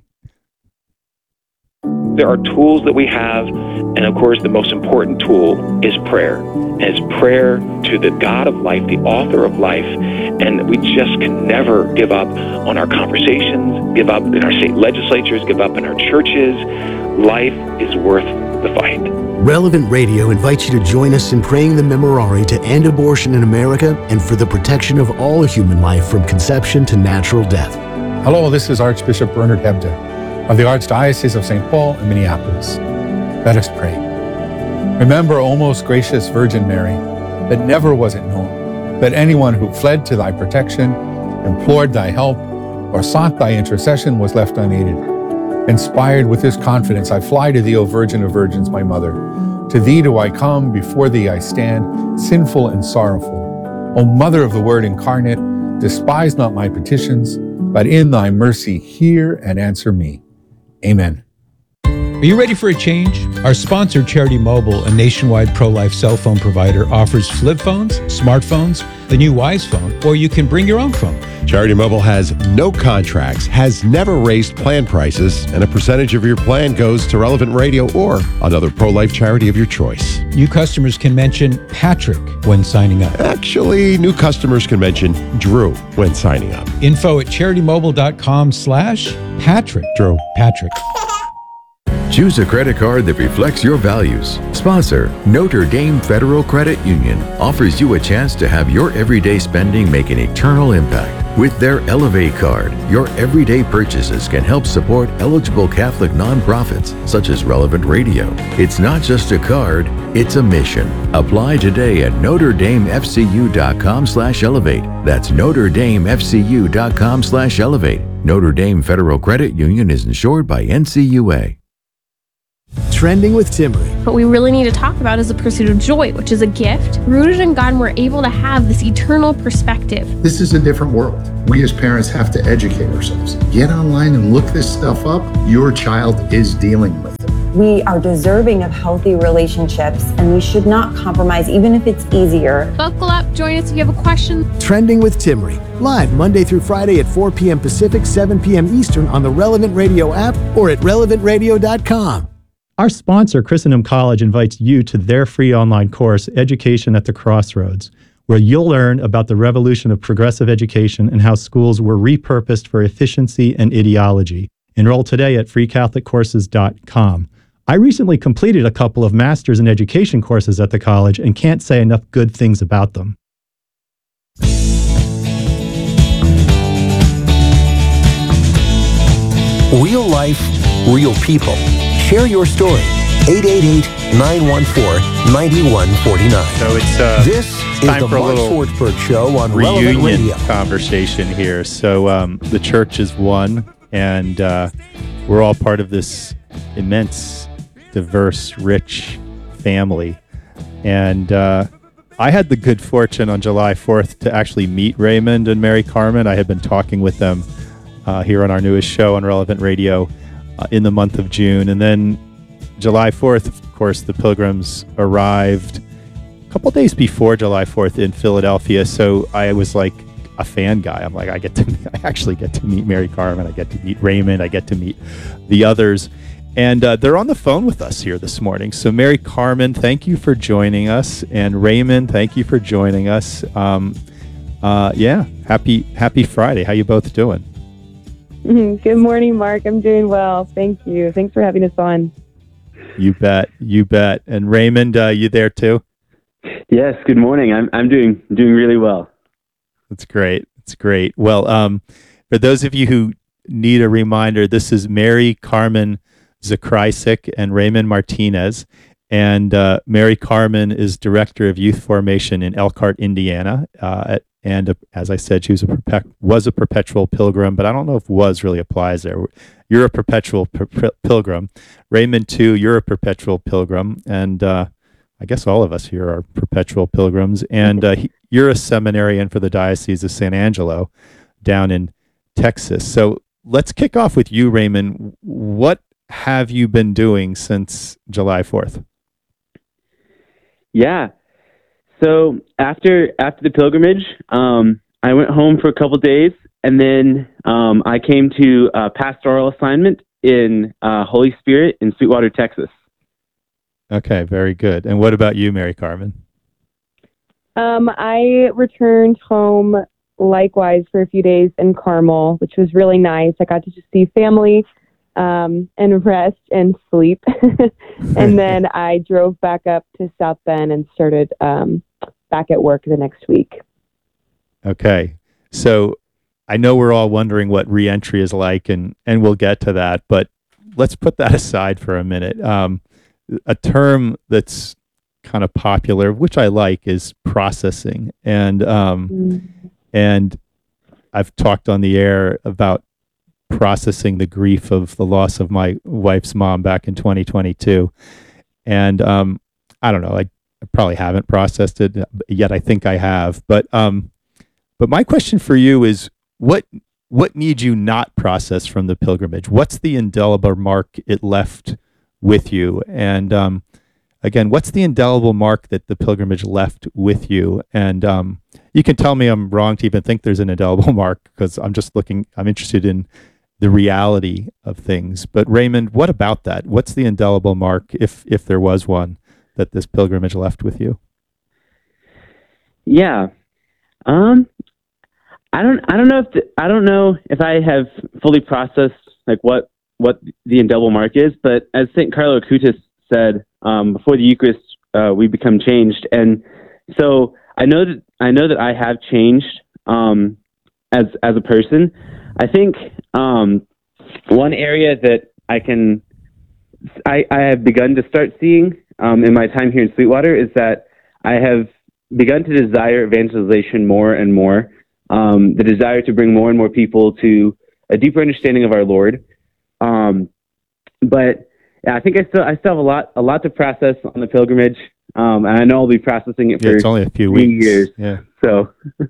There are tools that we have, and of course the most important tool is prayer. And it's prayer to the God of life, the author of life, and we just can never give up on our conversations, give up in our state legislatures, give up in our churches. Life is worth the fight. Relevant Radio invites you to join us in praying the Memorare to end abortion in America and for the protection of all human life from conception to natural death. Hello, this is Archbishop Bernard Hebda of the Archdiocese of Saint Paul and Minneapolis. Let us pray. Remember, O most gracious Virgin Mary, that never was it known that anyone who fled to thy protection, implored thy help, or sought thy intercession was left unaided. Inspired with this confidence, I fly to thee, O Virgin of Virgins, my mother. To thee do I come, before thee I stand, sinful and sorrowful. O Mother of the Word incarnate, despise not my petitions, but in thy mercy hear and answer me. Amen. Are you ready for a change? Our sponsor, Charity Mobile, a nationwide pro-life cell phone provider, offers flip phones, smartphones, the new Wise phone, or you can bring your own phone. Charity Mobile has no contracts, has never raised plan prices, and a percentage of your plan goes to Relevant Radio or another pro-life charity of your choice. New customers can mention Patrick when signing up. Actually, new customers can mention Drew when signing up. Info at CharityMobile.com slash Patrick. Drew. Patrick. Choose a credit card that reflects your values. Sponsor, Notre Dame Federal Credit Union, offers you a chance to have your everyday spending make an eternal impact. With their Elevate card, your everyday purchases can help support eligible Catholic nonprofits such as Relevant Radio. It's not just a card, it's a mission. Apply today at NotreDameFCU.com slash elevate. That's NotreDameFCU.com slash elevate. Notre Dame Federal Credit Union is insured by N C U A. Trending with Timmery. What we really need to talk about is the pursuit of joy, which is a gift rooted in God, and we're able to have this eternal perspective. This is a different world. We as parents have to educate ourselves. Get online and look this stuff up. Your child is dealing with it. We are deserving of healthy relationships, and we should not compromise, even if it's easier. Buckle up, join us if you have a question. Trending with Timmery. Live Monday through Friday at four p.m. Pacific, seven p.m. Eastern on the Relevant Radio app or at relevant radio dot com. Our sponsor, Christendom College, invites you to their free online course, Education at the Crossroads, where you'll learn about the revolution of progressive education and how schools were repurposed for efficiency and ideology. Enroll today at free catholic courses dot com. I recently completed a couple of Masters in Education courses at the college and can't say enough good things about them. Real life, real people. Share your story. eight eight eight, nine one four, nine one four nine. So it's uh, this is time the for a Mark little Swartzberg Show on Relevant reunion Radio. conversation here. So um, the church is one, and uh, we're all part of this immense, diverse, rich family. And uh, I had the good fortune on July fourth to actually meet Raymond and Mary Carmen. I had been talking with them uh, here on our newest show on Relevant Radio uh, in the month of June. And then July fourth, of course, the Pilgrims arrived a couple days before July fourth in Philadelphia. So I was like a fan guy. I'm like, I get to, I actually get to meet Mary Carmen. I get to meet Raymond. I get to meet the others. And uh, they're on the phone with us here this morning. So Mary Carmen, thank you for joining us. And Raymond, thank you for joining us. Um, uh, yeah, happy happy Friday. How you both doing? Good morning, Mark. I'm doing well. Thank you. Thanks for having us on. You bet. You bet. And Raymond, uh, you there too? Yes. Good morning. I'm I'm doing doing really well. That's great. That's great. Well, um, for those of you who need a reminder, this is Mary Carmen Zakrisik and Raymond Martinez. And uh, Mary Carmen is Director of Youth Formation in Elkhart, Indiana. Uh, at, and uh, as I said, she was a perpet- was a perpetual pilgrim, but I don't know if was really applies there. You're a perpetual per- pilgrim. Raymond, too, you're a perpetual pilgrim. And uh, I guess all of us here are perpetual pilgrims. And uh, he, you're a seminarian for the Diocese of San Angelo down in Texas. So let's kick off with you, Raymond. What have you been doing since July fourth? Yeah. So after after the pilgrimage, um, I went home for a couple days, and then um, I came to a pastoral assignment in uh, Holy Spirit in Sweetwater, Texas. Okay, very good. And what about you, Mary Carmen? Um, I returned home likewise for a few days in Carmel, which was really nice. I got to just see family. Um, and rest and sleep. And then I drove back up to South Bend and started um, back at work the next week. Okay. So I know we're all wondering what reentry is like, and, and we'll get to that, but let's put that aside for a minute. Um, a term that's kind of popular, which I like, is processing. And, um, mm. and I've talked on the air about processing the grief of the loss of my wife's mom back in twenty twenty-two. And um, I don't know, I, I probably haven't processed it yet. I think I have. But um, but my question for you is, what what need you not process from the pilgrimage? What's the indelible mark it left with you? And um, again, what's the indelible mark that the pilgrimage left with you? And um, you can tell me I'm wrong to even think there's an indelible mark, because I'm just looking, I'm interested in the reality of things. But Raymond, what about that? What's the indelible mark, if if there was one, that this pilgrimage left with you? Yeah, um, I don't, I don't know if the, I don't know if I have fully processed like what what the indelible mark is. But as Saint Carlo Acutis said, um, before the Eucharist, uh, we become changed, and so I know that I know that I have changed um, as as a person. I think um, one area that I can, I, I have begun to start seeing um, in my time here in Sweetwater is that I have begun to desire evangelization more and more. Um, the desire to bring more and more people to a deeper understanding of our Lord. Um, but yeah, I think I still I still have a lot a lot to process on the pilgrimage, um, and I know I'll be processing it Yeah, for it's only a few three weeks. years. Yeah. So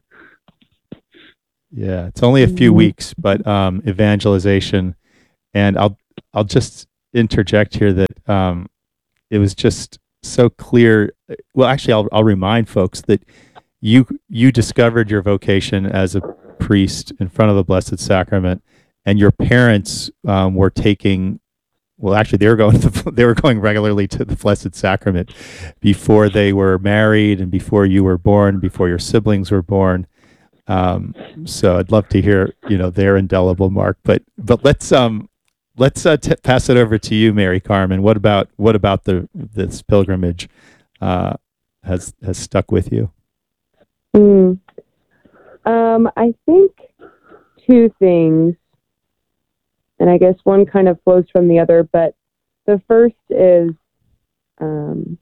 Yeah, it's only a few weeks, but um, evangelization, and I'll I'll just interject here that um, it was just so clear. Well, actually, I'll I'll remind folks that you you discovered your vocation as a priest in front of the Blessed Sacrament, and your parents um, were taking. Well, actually, they were going to the, they were going regularly to the Blessed Sacrament before they were married, and before you were born, before your siblings were born. Um, so I'd love to hear, you know, their indelible mark, but, but let's, um, let's, uh, t- pass it over to you, Mary Carmen. What about, what about the, this pilgrimage, uh, has, has stuck with you? Mm. Um, I think two things, and I guess one kind of flows from the other, but the first is, um,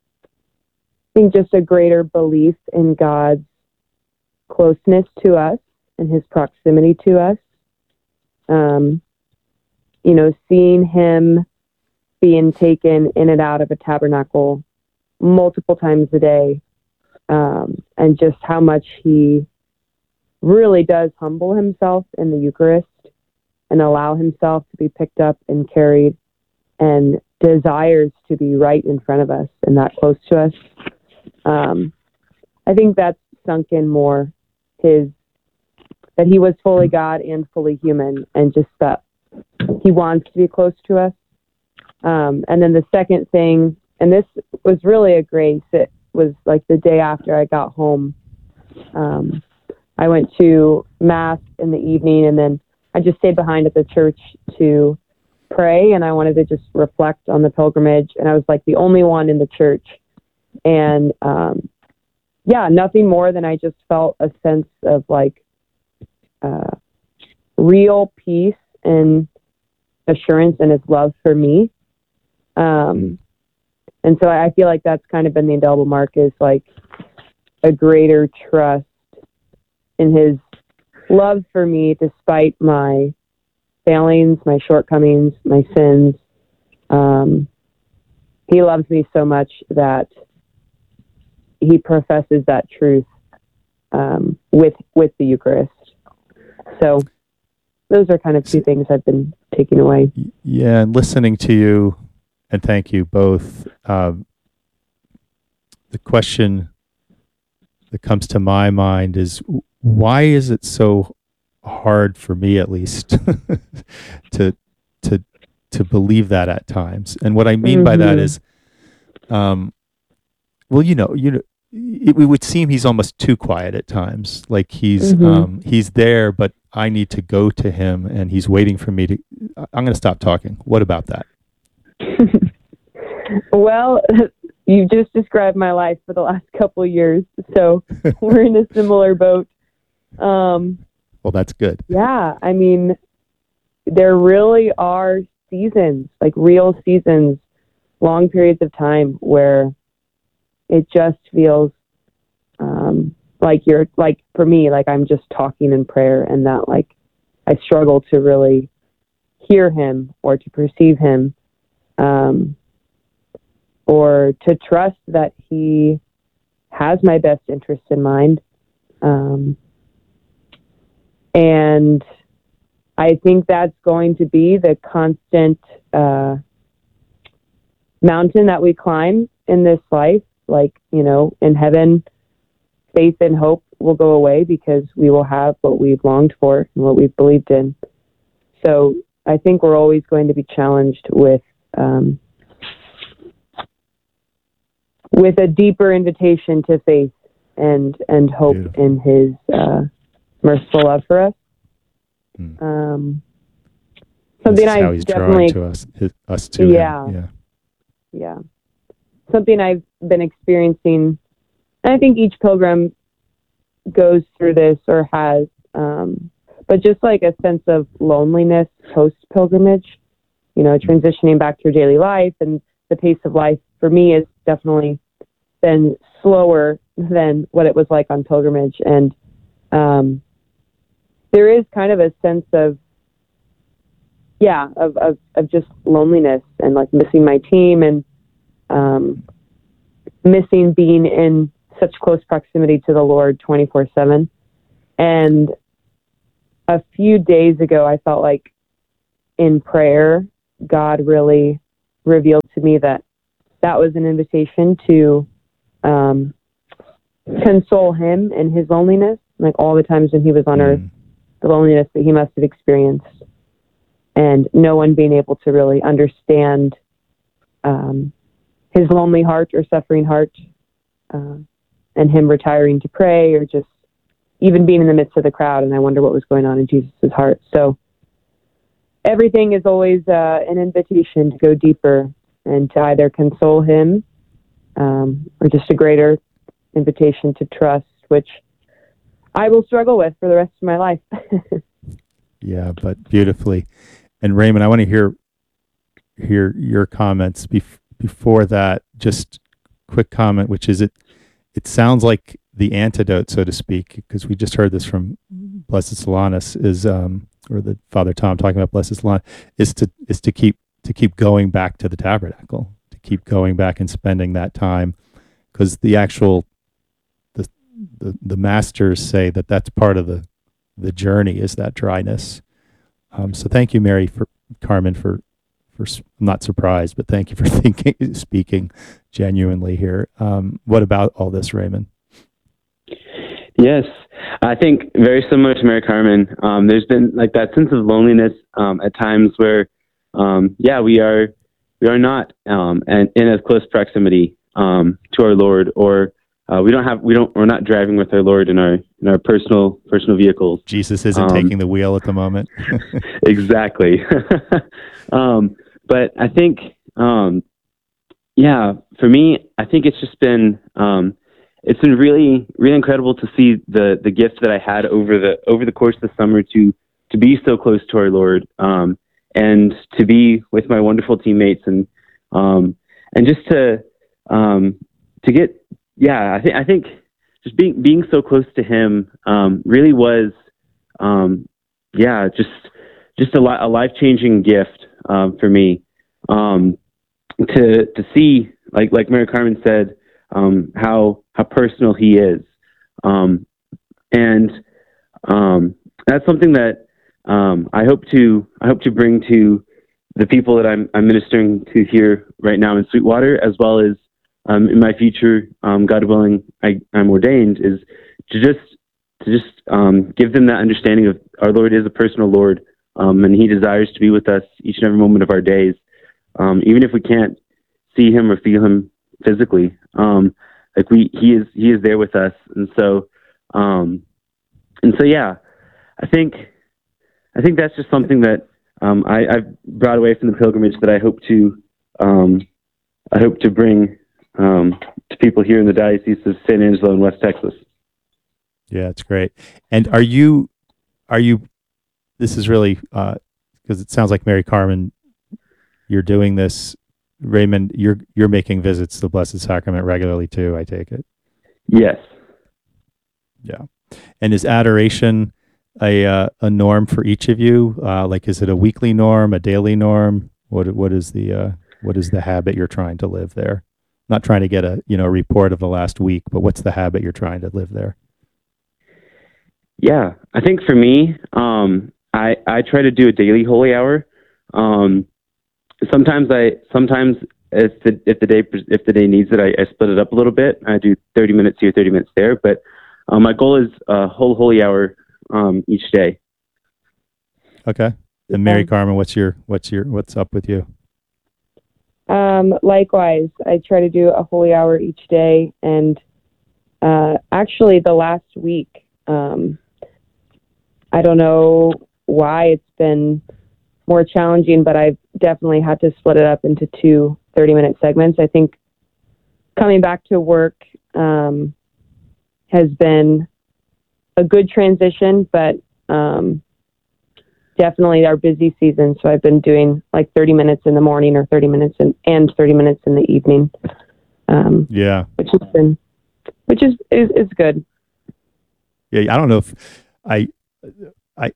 I think just a greater belief in God's closeness to us and his proximity to us. Um, you know, seeing him being taken in and out of a tabernacle multiple times a day, um, and just how much he really does humble himself in the Eucharist and allow himself to be picked up and carried and desires to be right in front of us and that close to us. Um, I think that's sunk in more, his that he was fully God and fully human, and just that he wants to be close to us. Um, and then the second thing, and this was really a grace, it was like the day after I got home. Um, I went to Mass in the evening, and then I just stayed behind at the church to pray, and I wanted to just reflect on the pilgrimage, and I was like the only one in the church. And um, yeah, nothing more than I just felt a sense of like uh, real peace and assurance in his love for me. Um, and so I feel like that's kind of been the indelible mark, is like a greater trust in his love for me despite my failings, my shortcomings, my sins. Um, he loves me so much that he professes that truth um, with with the Eucharist. So those are kind of two things I've been taking away. Yeah, and listening to you, and thank you both. Um, the question that comes to my mind is, why is it so hard for me, at least, to to to believe that at times? And what I mean mm-hmm. by that is, um, well, you know, you know, it, it would seem he's almost too quiet at times. Like he's mm-hmm. um, he's there, but I need to go to him, and he's waiting for me to. I'm going to stop talking. What about that? Well, you just described my life for the last couple of years, so we're in a similar boat. Um, well, that's good. Yeah, I mean, there really are seasons, like real seasons, long periods of time where it just feels um, like you're, like for me, like I'm just talking in prayer, and that like I struggle to really hear him or to perceive him, um, or to trust that he has my best interest in mind. Um, and I think that's going to be the constant uh, mountain that we climb in this life. Like, you know, in heaven, faith and hope will go away because we will have what we've longed for and what we've believed in. So I think we're always going to be challenged with um, with a deeper invitation to faith and and hope Beautiful. in his uh, merciful love for us. Hmm. Um, something this is I how he's definitely drawing to us, his, us to yeah, him. Yeah, yeah. Something I've been experiencing, and I think each pilgrim goes through this or has, um, but just like a sense of loneliness post-pilgrimage, you know, transitioning back to your daily life, and the pace of life for me has definitely been slower than what it was like on pilgrimage. And um, there is kind of a sense of yeah, of, of, of just loneliness and like missing my team and um, missing being in such close proximity to the Lord twenty-four seven. And a few days ago, I felt like in prayer, God really revealed to me that that was an invitation to um, console him in his loneliness, like all the times when he was on mm. earth, the loneliness that he must have experienced, and no one being able to really understand um, his lonely heart or suffering heart, uh, and him retiring to pray, or just even being in the midst of the crowd. And I wonder what was going on in Jesus' heart. So everything is always uh, an invitation to go deeper and to either console him um, or just a greater invitation to trust, which I will struggle with for the rest of my life. Yeah, but beautifully. And Raymond, I want to hear hear your comments. Bef- before that, just quick comment, which is it. It sounds like the antidote, so to speak, because we just heard this from Blessed Solanus, is um, or the Father Tom talking about Blessed Solanus, is to is to keep to keep going back to the tabernacle, to keep going back and spending that time, because the actual the, the the masters say that that's part of the the journey, is that dryness. Um, so thank you, Mary, for Carmen, for for I'm not surprised, but thank you for thinking, speaking genuinely here. Um, what about all this, Raymond? Yes, I think very similar to Mary Carmen. Um, there's been like that sense of loneliness um, at times where, um, yeah, we are we are not um, and in as close proximity um, to our Lord, or uh, we don't have we don't we're not driving with our Lord in our in our personal personal vehicles. Jesus isn't um, taking the wheel at the moment. Exactly. um, but I think, um, yeah, for me, I think it's just been. Um, It's been really, really incredible to see the the gift that I had over the over the course of the summer to to be so close to our Lord, um, and to be with my wonderful teammates, and um, and just to um, to get, yeah, I think I think just being being so close to Him um, really was, um, yeah, just just a, li- a life changing gift um, for me um, to to see, like like Mary Carmen said. Um, how how personal he is, um, and um, that's something that um, I hope to I hope to bring to the people that I'm I'm ministering to here right now in Sweetwater, as well as um, in my future, um, God willing, I, I'm ordained, is to just to just um, give them that understanding of our Lord is a personal Lord, um, and He desires to be with us each and every moment of our days, um, even if we can't see Him or feel Him physically. Um, like we, he is, he is there with us. And so, um, and so, yeah, I think, I think that's just something that, um, I, I've brought away from the pilgrimage that I hope to, um, I hope to bring, um, to people here in the Diocese of San Angelo in West Texas. Yeah, it's great. And are you, are you, this is really, uh, because it sounds like Mary Carmen, you're doing this. Raymond, you're you're making visits to the Blessed Sacrament regularly too, I take it. Yes. Yeah. And is adoration a uh, a norm for each of you? Uh, like, is it a weekly norm, a daily norm? What what is the uh, what is the habit you're trying to live there? Not trying to get a you know report of the last week, but what's the habit you're trying to live there? Yeah, I think for me, um, I I try to do a daily holy hour. Um, Sometimes I, sometimes if the if the day if the day needs it, I, I split it up a little bit. I do thirty minutes here, thirty minutes there. But um, my goal is a whole holy hour um, each day. Okay. And Mary Carmen, what's your what's your what's up with you? Um, likewise, I try to do a holy hour each day, and uh, actually, the last week, um, I don't know why it's been more challenging, but I've definitely had to split it up into two thirty-minute segments. I think coming back to work um, has been a good transition, but um, definitely our busy season. So I've been doing like thirty minutes in the morning or thirty minutes in, and thirty minutes in the evening. Um, yeah. Which has been, which is, is, is good. Yeah. I don't know if I, I,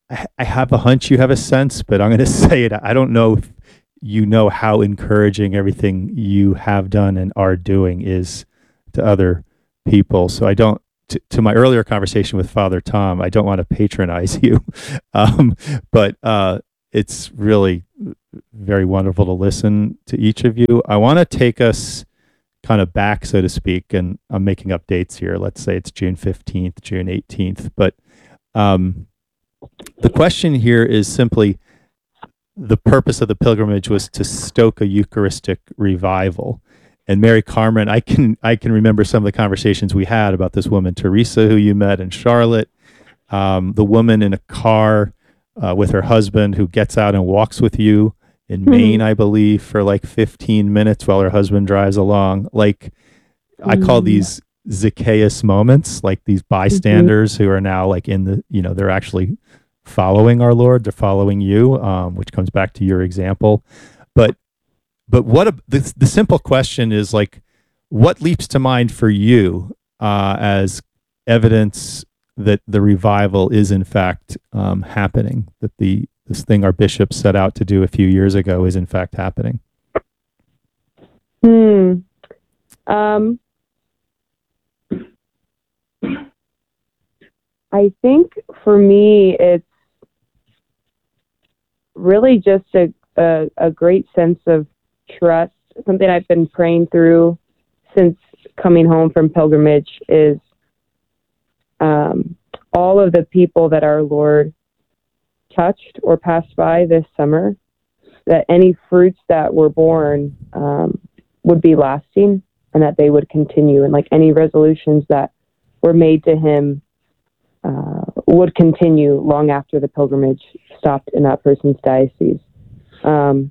I, I have a hunch you have a sense, but I'm going to say it. I don't know if you know how encouraging everything you have done and are doing is to other people. So I don't, to, to my earlier conversation with Father Tom, I don't want to patronize you, um, but uh, it's really very wonderful to listen to each of you. I want to take us kind of back, so to speak, and I'm making up dates here. Let's say it's June fifteenth, June eighteenth, but um, the question here is simply, the purpose of the pilgrimage was to stoke a Eucharistic revival. And Mary Carmen, I can I can remember some of the conversations we had about this woman, Teresa, who you met in Charlotte, um, the woman in a car uh, with her husband who gets out and walks with you in mm-hmm. Maine, I believe, for like fifteen minutes while her husband drives along. Like, mm-hmm. I call these Zacchaeus moments, like these bystanders mm-hmm. who are now like in the, you know, they're actually following our Lord, they're following you, um, which comes back to your example. But but what a, the, the simple question is, like, what leaps to mind for you uh, as evidence that the revival is in fact um, happening, that the this thing our bishop set out to do a few years ago is in fact happening? Hmm. Um. I think for me, it's really just a, a, a great sense of trust. Something I've been praying through since coming home from pilgrimage is um, all of the people that our Lord touched or passed by this summer, that any fruits that were born um, would be lasting and that they would continue. And like any resolutions that were made to him uh, would continue long after the pilgrimage stopped in that person's diocese. Um,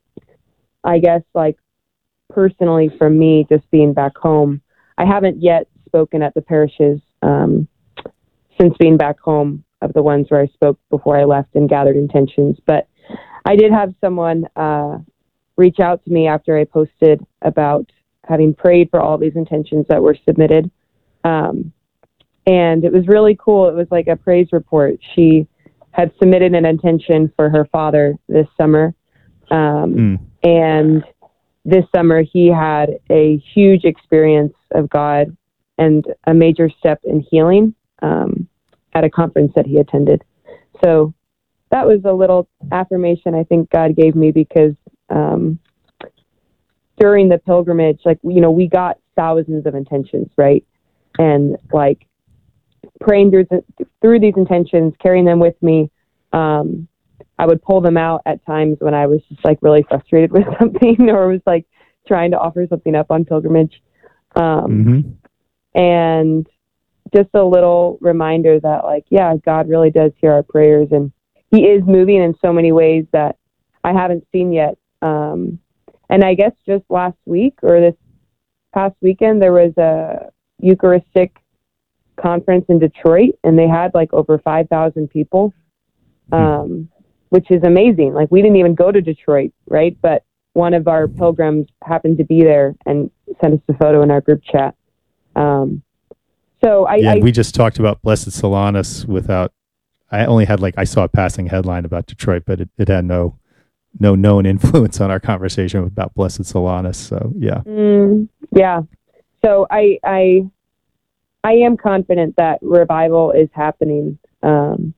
I guess, like, personally for me, just being back home, I haven't yet spoken at the parishes um, since being back home, of the ones where I spoke before I left and gathered intentions. But I did have someone uh, reach out to me after I posted about having prayed for all these intentions that were submitted. Um, and it was really cool. It was like a praise report. She had submitted an intention for her father this summer. Um, mm. And this summer he had a huge experience of God and a major step in healing um, at a conference that he attended. So that was a little affirmation I think God gave me, because um, during the pilgrimage, like, you know, we got thousands of intentions, right? And like praying through, the, through these intentions, carrying them with me, um, I would pull them out at times when I was just like really frustrated with something, or was like trying to offer something up on pilgrimage. Um, mm-hmm. And just a little reminder that, like, yeah, God really does hear our prayers, and he is moving in so many ways that I haven't seen yet. Um, and I guess just last week or this past weekend, there was a Eucharistic conference in Detroit, and they had like over five thousand people, um, which is amazing. Like, we didn't even go to Detroit, right? But one of our pilgrims happened to be there and sent us a photo in our group chat. Um, so I, yeah, I we just talked about Blessed Solanus without, I only had like, I saw a passing headline about Detroit, but it, it had no, no known influence on our conversation about Blessed Solanus. So yeah. Mm, yeah. So I, I, I am confident that revival is happening, um,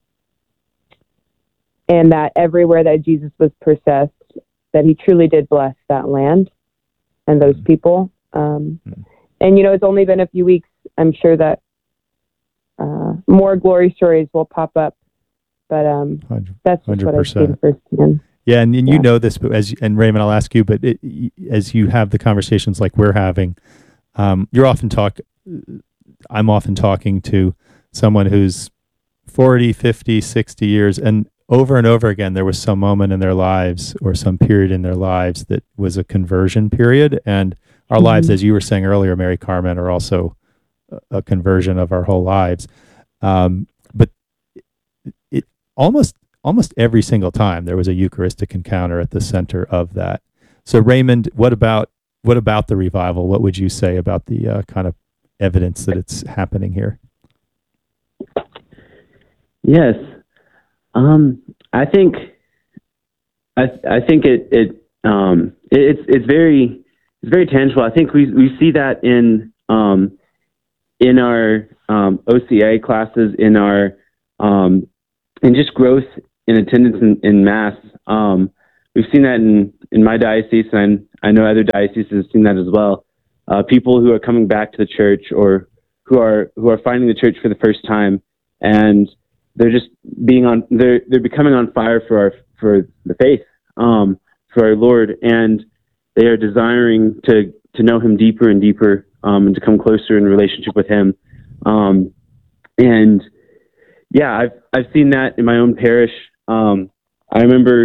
and that everywhere that Jesus was processed, that he truly did bless that land and those people. Um, mm. And, you know, it's only been a few weeks. I'm sure that uh, more glory stories will pop up, but um, that's just what I've seen firsthand. Yeah, and, and yeah. you know this, but as and Raymond, I'll ask you, but it, as you have the conversations like we're having, um, you're often talk. I'm often talking to someone who's forty, fifty, sixty years, and over and over again, there was some moment in their lives or some period in their lives that was a conversion period. And our mm-hmm. lives, as you were saying earlier, Mary Carmen, are also a, a conversion of our whole lives. Um, but it, it almost almost every single time there was a Eucharistic encounter at the center of that. So Raymond, what about what about the revival? What would you say about the uh, kind of evidence that it's happening here? Yes. Um, I think, I I think it it um it, it's it's very it's very tangible. I think we we see that in um in our um, O C A classes, in our um in just growth in attendance in, in mass. Um, we've seen that in in my diocese, and I know other dioceses have seen that as well. Uh, people who are coming back to the church, or who are who are finding the church for the first time, and they're just being on they're they're becoming on fire for our for the faith, um, for our Lord, and they are desiring to to know Him deeper and deeper, um, and to come closer in relationship with Him. Um, and yeah, I've I've seen that in my own parish. Um, I remember